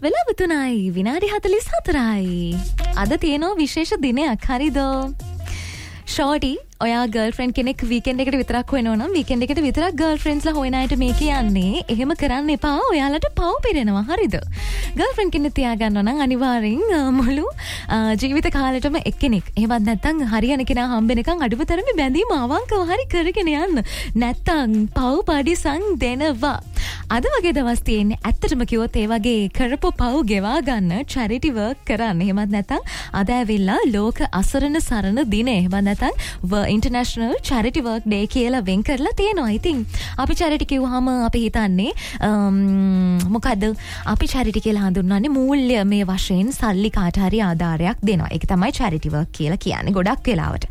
වෙලාව 3යි විනාඩි 44යි. අද තියෙනවා විශේෂ දිනයක්. හරිද? ෂෝටි ඔයා ගර්ල්ෆ්‍රෙන්ඩ් කෙනෙක් වීකෙන්ඩ් එකට විතරක් හොයනවා නම් වීකෙන්ඩ් එකට විතරක් ගර්ල්ෆ්‍රෙන්ඩ්ස්ලා හොයන අයට මේ කියන්නේ එහෙම කරන්න එපා. ඔයාලට පව් පිරෙනවා. හරිද? ගර්ල්ෆ්‍රෙන්ඩ් කෙනෙක් තියාගන්නවා නම් අනිවාර්යෙන් මුළු ජීවිත කාලෙටම එක්කෙනෙක්. එහෙමත් නැත්නම් හරියන කෙනා හම්බෙනකන් අඩුවතරමේ බැඳීම අවංකව හරි කරගෙන යන්න. නැත්නම් පව් පඩිසං දෙනවා. අද වගේ දවස් තියෙන්නේ ඇත්තටම කිව්වොත් ඒ වගේ කරපු පව් ගෙවා ගන්න චැරිටි වර්ක් කරන්න. එහෙමත් නැත්නම් අද ඇවිල්ලා ලෝක අසරණ සරණ දිනේ. එහෙමත් නැත්නම් ඉන්ටර්නැෂනල් චැරිටි වර්ක් ඩේ කියලා වෙන් කරලා තියෙනවා. ඉතින් අපි චැරිටි කිව්වහම අපි හිතන්නේ මොකද්ද? අපි චැරිටි කියලා හඳුන්වන්නේ මූල්‍යමය වශයෙන් සල්ලි කාට හරි ආධාරයක් දෙනවා. ඒක තමයි චැරිටි වර්ක් කියලා කියන්නේ ගොඩක් වෙලාවට.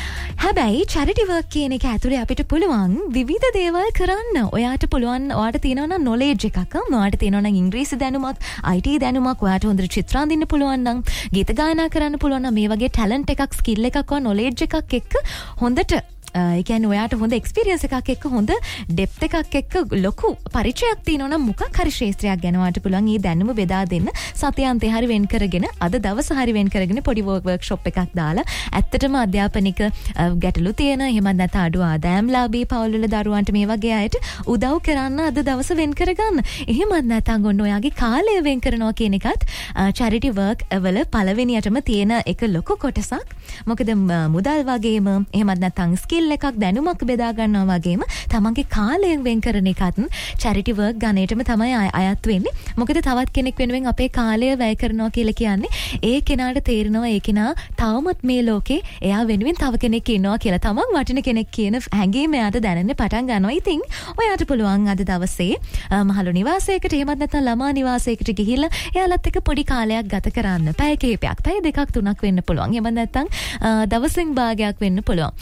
හැබැයි චැරිටි වර්ක් කියන එක ඇතුලේ අපිට පුළුවන් විවිධ දේවල් කරන්න. ඔයාට පුළුවන් ඔයාට තියෙනවා නම් නොලෙජ් එකක්. ඔයාට තියෙනවා නම් ඉංග්‍රීසි දැනුමක්, IT දැනුමක්, ඔයාට හොඳට චිත්‍ර අඳින්න පුළුවන් නම්, ගීත ගායනා කරන්න පුළුවන් නම් මේ වගේ ටැලන්ට් එකක්, ස්කිල් එකක් ඔය නොලෙජ් එකක් එක්ක හොඳට ඒ කියන්නේ ඔයාට හොඳ එක්ස්පීරියන්ස් එකක් එක්ක හොඳ ඩෙප්ත් එකක් එක්ක ලොකු පරිචයක් තියෙනවා නම් මොකක් හරි ශාස්ත්‍රයක් ගැන ඔයාට පුළුවන් මේ දැනුම බෙදා දෙන්න. සතියාන්තේ හරි වෙන් කරගෙන අද දවස හරි වෙන් කරගෙන පොඩි වර්ක්ෂොප් එකක් දාලා ඇත්තටම අධ්‍යාපනික ගැටලු තියෙන එහෙමත් නැත්නම් අඩු ආදායම්ලාභී පවුල්වල දරුවන්ට මේ වගේ අයට උදව් කරන්න අද දවස වෙන් කරගන්න. එහෙමත් නැත්නම් ඔන්න ඔයාගේ කාලය වෙන් කරනවා කියන එකත් චැරිටි වර්ක් වල පළවෙනියටම තියෙන එක ලොකු කොටසක්. මොකද මුදල් වගේම එහෙමත් නැත්නම් ස්කිල් එකක් දැනුමක් බෙදා ගන්නවා වගේම තමන්ගේ කාලයෙන් වෙන් කරන එකත් චැරිටි වර්ක් ගණේටම තමයි අයත් වෙන්නේ. මොකද තවත් කෙනෙක් වෙනුවෙන් අපේ කාලය වැය කරනවා කියලා කියන්නේ ඒ කෙනාට තේරෙනවා ඒ කෙනා තවමත් මේ ලෝකේ එයා වෙනුවෙන් තව කෙනෙක් ඉන්නවා කියලා. තමන් වටින කෙනෙක් කියන හැඟීම එයාට දැනෙන්න පටන් ගන්නවා. ඉතින් ඔයාට පුළුවන් අද දවසේ මහලු නිවාසයකට එහෙමත් නැත්නම් ළමා නිවාසයකට ගිහිල්ලා එයාලත් එක්ක පොඩි කාලයක් ගත කරන්න. පැය කිහිපයක්, පැය දෙකක් තුනක් වෙන්න පුළුවන්. එහෙමත් නැත්නම් දවසින් භාගයක් වෙන්න පුළුවන්.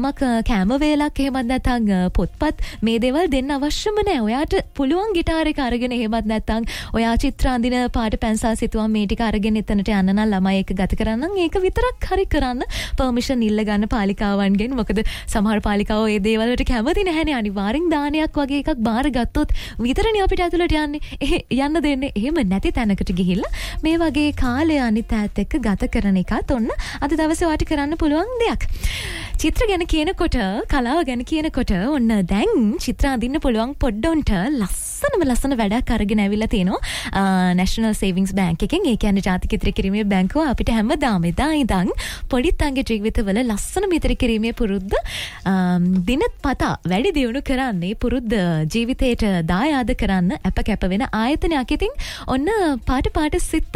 කෑම වේලක් එහෙමත් නැත්නම් පොත්පත් මේ දේවල් දෙන්න අවශ්‍යම නැහැ. ඔයාට පුළුවන් গিitar එක අරගෙන එහෙමත් නැත්නම් ඔයා චිත්‍ර අඳින පාට පැන්සල් සිතුවම් මේ ටික අරගෙන එතනට යන්න නම් ළමයි එක්ක ගත කරන්න නම් ඒක විතරක් හරි කරන්න. පර්මිෂන් ඉල්ල ගන්න පාලිකාවන්ගෙන්. මොකද සමහර පාලිකාවෝ මේ දේවල් වලට කැමති නැහැනේ. අනිවාර්යෙන් දානයක් වගේ එකක් බාර ගත්තොත් විතරනේ අපිට ඇතුළට යන්නේ. යන්න දෙන්නේ. එහෙම නැති තැනකට ගිහිල්ලා මේ වගේ කාලය අනිත් ඈත් එක්ක ගත කරන එකත් ඔන්න අද දවසේ වාට කරන්න පුළුවන් දෙයක්. චිත්‍ර ගැන කියනකොට කලාව ගැන කියනකොට ඔන්න දැන් චිත්‍ර අඳින්න පුළුවන් පොඩ්ඩොන්ට ලස්සන වැඩක් අරගෙන ඇවිල්ලා තියෙනවා National Savings Bank එකෙන්. ඒ කියන්නේ ජාතික ඉතිරි කිරීමේ බැංකුව අපිට හැමදාම එදා ඉඳන් පොඩිත් අංගේ ජීවිතවල ලස්සන මිතිරි කිරීමේ පුරුද්ද දිනපතා වැඩි දියුණු කරන්නේ පුරුද්ද ජීවිතයට දායාද කරන්න අප කැප වෙන ආයතනයක්. ඉතින් ඔන්න පාට සිත්